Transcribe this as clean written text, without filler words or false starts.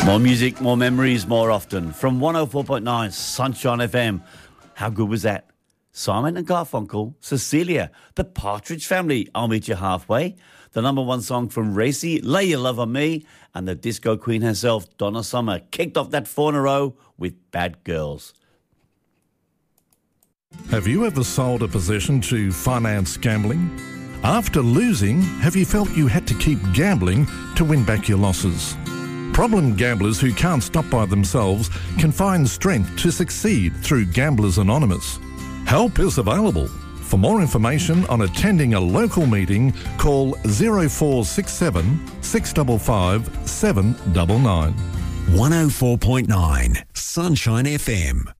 More music, more memories, more often. From 104.9 Sunshine FM. How good was that? Simon and Garfunkel, Cecilia, The Partridge Family, I'll Meet You Halfway. The number one song from Racy, Lay Your Love on Me. And the disco queen herself, Donna Summer, kicked off that 4 in a row with Bad Girls. Have you ever sold a possession to finance gambling? After losing, have you felt you had to keep gambling to win back your losses? Problem gamblers who can't stop by themselves can find strength to succeed through Gamblers Anonymous. Help is available. For more information on attending a local meeting, call 0467 655 799. 104.9 Sunshine FM.